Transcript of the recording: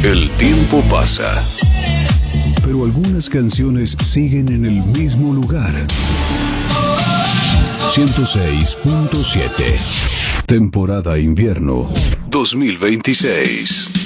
El tiempo pasa, pero algunas canciones siguen en el mismo lugar. 106.7. Temporada invierno 2026.